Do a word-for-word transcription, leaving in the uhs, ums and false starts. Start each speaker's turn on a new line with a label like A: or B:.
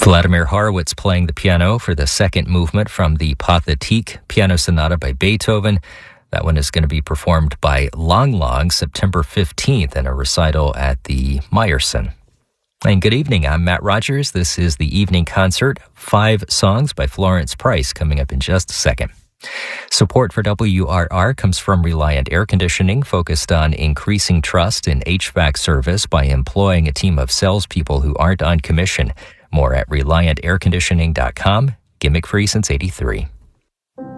A: Vladimir Horowitz playing the piano for the second movement from the Pathétique Piano Sonata by Beethoven. That one is going to be performed by Lang Lang September fifteenth in a recital at the Meyerson. And good evening, I'm Matt Rogers. This is the evening concert, Five Songs by Florence Price, coming up in just a second. Support for W R R comes from Reliant Air Conditioning, focused on increasing trust in H V A C service by employing a team of salespeople who aren't on commission. More at reliant air conditioning dot com. Gimmick free since eighty-three.